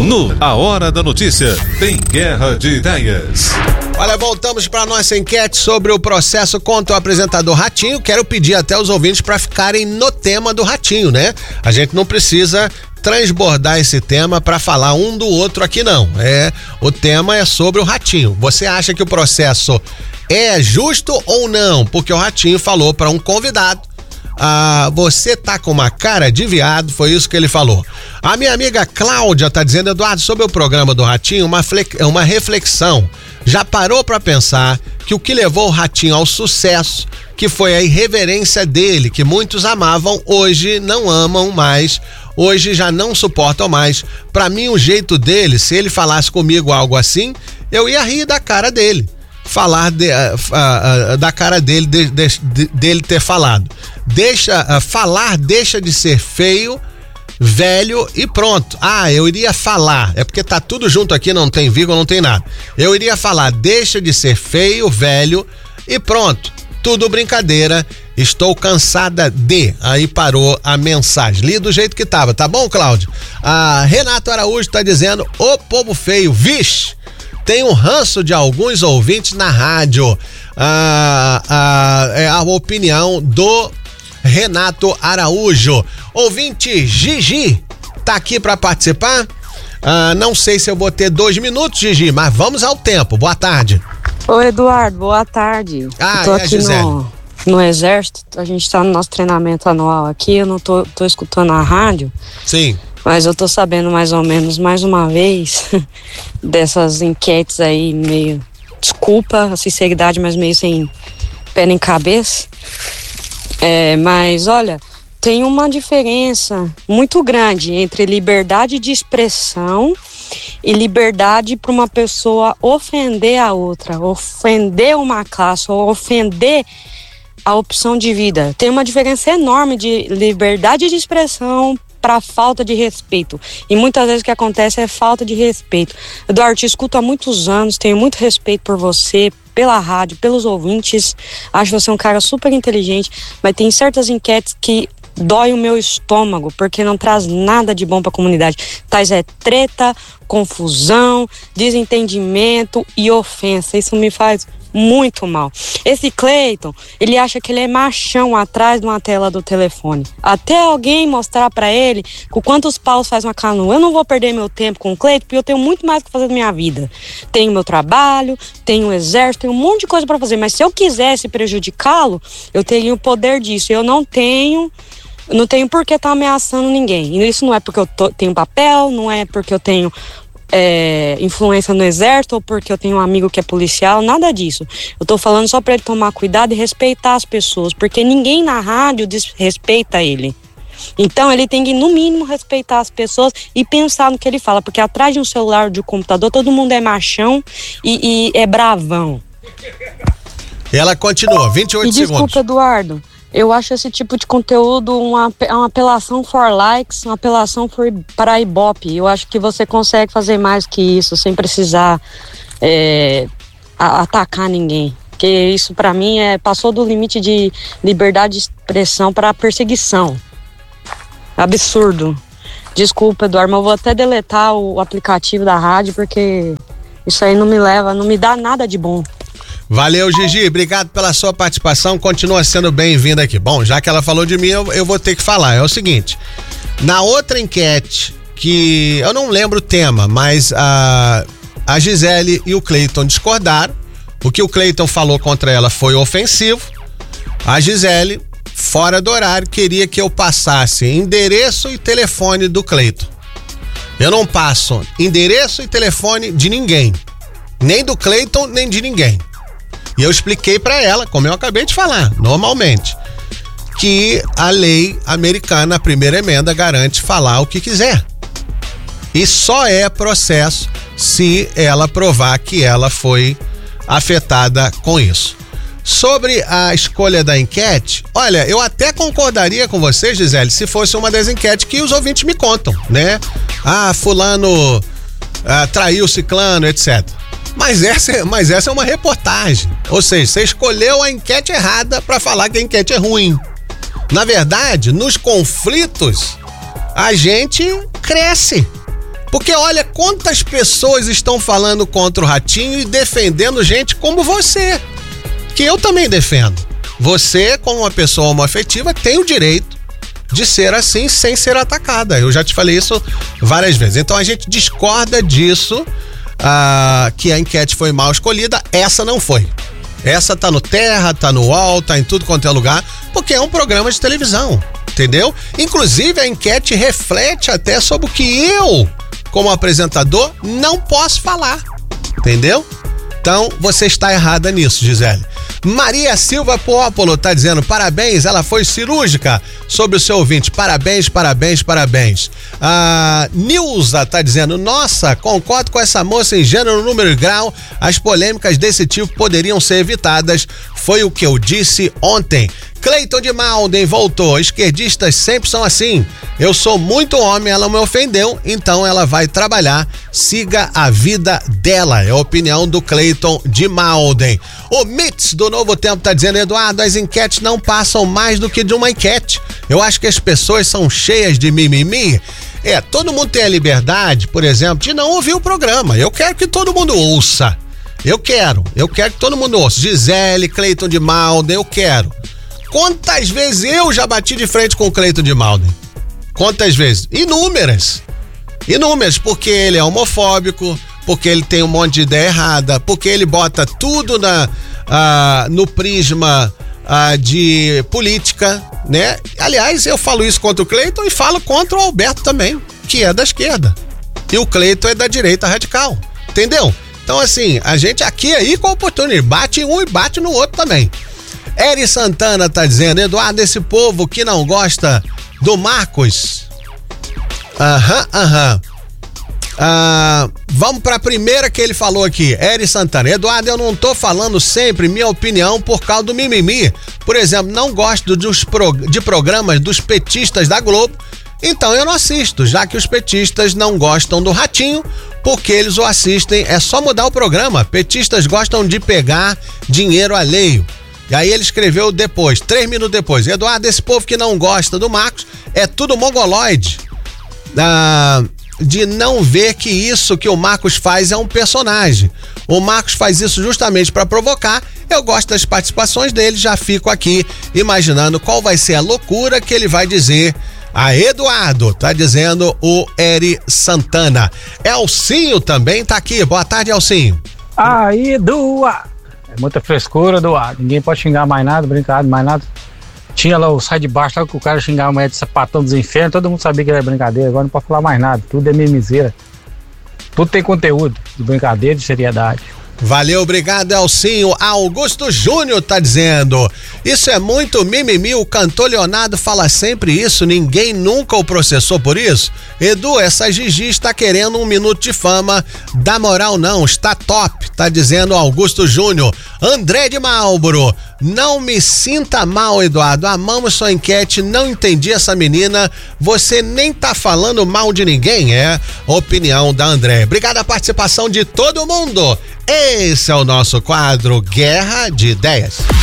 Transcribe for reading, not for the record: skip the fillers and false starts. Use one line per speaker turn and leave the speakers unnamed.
No A Hora da Notícia, tem Guerra de Ideias.
Olha, voltamos para nossa enquete sobre o processo contra o apresentador Ratinho. Quero pedir até os ouvintes para ficarem no tema do Ratinho, né? A gente não precisa transbordar esse tema para falar um do outro aqui, não. O tema é sobre o Ratinho. Você acha que o processo é justo ou não? Porque o Ratinho falou para um convidado: você tá com uma cara de viado, foi isso que ele falou. A minha amiga Cláudia tá dizendo: Eduardo, sobre o programa do Ratinho, uma reflexão. Já parou pra pensar que o que levou o Ratinho ao sucesso, que foi a irreverência dele, que muitos amavam, hoje não amam mais, hoje já não suportam mais. Pra mim, o jeito dele, se ele falasse comigo algo assim, eu ia rir da cara dele. Falar da cara dele, dele ter falado. Falar deixa de ser feio, velho e pronto. Eu iria falar, é porque tá tudo junto aqui, não tem vírgula, não tem nada. Eu iria falar, deixa de ser feio, velho e pronto. Tudo brincadeira, estou cansada de. Aí parou a mensagem. Li do jeito que tava, tá bom, Cláudio? Renato Araújo tá dizendo: ô povo feio, vixe! Tem um ranço de alguns ouvintes na rádio. É a opinião do Renato Araújo. Ouvinte Gigi tá aqui para participar. Não sei se eu vou ter 2 minutos, Gigi, mas vamos ao tempo. Boa tarde.
Oi, Eduardo, boa tarde. Tô aqui no Exército, a gente tá no nosso treinamento anual aqui, eu não tô escutando a rádio.
Sim.
Mas eu tô sabendo mais ou menos, mais uma vez, dessas enquetes aí meio, desculpa a sinceridade, mas meio sem pé nem cabeça. Mas olha, tem uma diferença muito grande entre liberdade de expressão e liberdade para uma pessoa ofender a outra, ofender uma classe ou ofender a opção de vida. Tem uma diferença enorme de liberdade de expressão para falta de respeito. E muitas vezes o que acontece é falta de respeito. Eduardo, te escuto há muitos anos, tenho muito respeito por você, pela rádio, pelos ouvintes. Acho você um cara super inteligente, mas tem certas enquetes que dói o meu estômago, porque não traz nada de bom para a comunidade. Tais é treta, confusão, desentendimento e ofensa. Isso me faz muito mal. Esse Cleiton, ele acha que ele é machão atrás de uma tela do telefone. Até alguém mostrar pra ele com quantos paus faz uma canoa. Eu não vou perder meu tempo com o Cleiton, porque eu tenho muito mais que fazer na minha vida. Tenho meu trabalho, tenho o exército, tenho um monte de coisa pra fazer. Mas se eu quisesse prejudicá-lo, eu teria o poder disso. Eu não tenho por que estar ameaçando ninguém. E isso não é porque eu tenho papel, não é porque eu tenho influência no exército ou porque eu tenho um amigo que é policial, nada disso. Eu tô falando só pra ele tomar cuidado e respeitar as pessoas, porque ninguém na rádio desrespeita ele. Então ele tem que, no mínimo, respeitar as pessoas e pensar no que ele fala, porque atrás de um celular ou de um computador todo mundo é machão e é bravão.
E ela continua, 28 segundos.
Desculpa, Eduardo, eu acho esse tipo de conteúdo uma apelação for likes, uma apelação para Ibope. Eu acho que você consegue fazer mais que isso, sem precisar atacar ninguém. Porque isso, para mim, passou do limite de liberdade de expressão para perseguição. Absurdo. Desculpa, Eduardo, mas eu vou até deletar o aplicativo da rádio, porque isso aí não me dá nada de bom.
Valeu, Gigi, obrigado pela sua participação, continua sendo bem-vinda aqui. Bom, já que ela falou de mim, eu vou ter que falar. É o seguinte, na outra enquete, que eu não lembro o tema, mas a Gisele e o Cleiton discordaram. O que o Cleiton falou contra ela foi ofensivo. A Gisele, fora do horário, queria que eu passasse endereço e telefone do Cleiton. Eu não passo endereço e telefone de ninguém, nem do Cleiton, nem de ninguém. E eu expliquei pra ela, como eu acabei de falar, normalmente, que a lei americana, a primeira emenda, garante falar o que quiser. E só é processo se ela provar que ela foi afetada com isso. Sobre a escolha da enquete, olha, eu até concordaria com você, Gisele, se fosse uma das enquetes que os ouvintes me contam, né? Fulano traiu ciclano, etc. Mas essa é uma reportagem. Ou seja, você escolheu a enquete errada para falar que a enquete é ruim. Na verdade, nos conflitos, a gente cresce. Porque olha quantas pessoas estão falando contra o Ratinho e defendendo gente como você, que eu também defendo. Você, como uma pessoa homoafetiva, tem o direito de ser assim sem ser atacada. Eu já te falei isso várias vezes. Então a gente discorda disso, que a enquete foi mal escolhida. Essa não foi. Essa tá no Terra, tá no UOL, tá em tudo quanto é lugar, porque é um programa de televisão, entendeu? Inclusive a enquete reflete até sobre o que eu, como apresentador, não posso falar, entendeu? Então, você está errada nisso, Gisele. Maria Silva Pópolo tá dizendo parabéns, ela foi cirúrgica sobre o seu ouvinte. Parabéns, parabéns, parabéns. Nilza tá dizendo, nossa, concordo com essa moça em gênero, número e grau. As polêmicas desse tipo poderiam ser evitadas. Foi o que eu disse ontem. Cleiton de Malden voltou. Esquerdistas sempre são assim. Eu sou muito homem, ela me ofendeu, então ela vai trabalhar. Siga a vida dela. É a opinião do Cleiton de Malden. O Mitz do Novo Tempo tá dizendo, Eduardo, as enquetes não passam mais do que de uma enquete. Eu acho que as pessoas são cheias de mimimi. Todo mundo tem a liberdade, por exemplo, de não ouvir o programa. Eu quero que todo mundo ouça. Eu quero que todo mundo ouça. Gisele, Cleiton de Malden, eu quero. Quantas vezes eu já bati de frente com o Cleiton de Malden? Quantas vezes? Inúmeras, porque ele é homofóbico, porque ele tem um monte de ideia errada, porque ele bota tudo no prisma de política, né? Aliás, eu falo isso contra o Cleiton e falo contra o Alberto também, que é da esquerda. E o Cleiton é da direita radical, entendeu? Então assim, a gente aqui aí com a oportunidade, bate em um e bate no outro também. Eri Santana tá dizendo, Eduardo, esse povo que não gosta do Marcos. Vamos pra primeira que ele falou aqui. Eri Santana, Eduardo, eu não tô falando sempre minha opinião por causa do mimimi. Por exemplo, não gosto de programas dos petistas da Globo, então eu não assisto, já que os petistas não gostam do Ratinho, porque eles o assistem, é só mudar o programa. Petistas gostam de pegar dinheiro alheio. E aí ele escreveu depois, 3 minutos depois, Eduardo, esse povo que não gosta do Marcos é tudo mongoloide, de não ver que isso que o Marcos faz é um personagem. O Marcos faz isso justamente para provocar. Eu gosto das participações dele, já fico aqui imaginando qual vai ser a loucura que ele vai dizer a Eduardo, tá dizendo o Eri Santana. Elcinho também tá aqui, boa tarde, Elcinho.
Aí, Eduardo. É muita frescura, Eduardo. Ninguém pode xingar mais nada, brincar mais nada. Tinha lá o sai de baixo, lá que o cara xingava a mulher de sapatão dos infernos, todo mundo sabia que era brincadeira, agora não pode falar mais nada, tudo é mimiseira. Tudo tem conteúdo de brincadeira, de seriedade.
Valeu, obrigado, Elcinho. Augusto Júnior tá dizendo, isso é muito mimimi, o cantor Leonardo fala sempre isso, ninguém nunca o processou por isso. Edu, essa Gigi está querendo 1 minuto de fama, dá moral não, está top, tá dizendo Augusto Júnior. André de Marlboro, não me sinta mal, Eduardo, amamos sua enquete, não entendi essa menina, você nem tá falando mal de ninguém, é a opinião da André. Obrigado a participação de todo mundo. Esse é o nosso quadro Guerra de Ideias.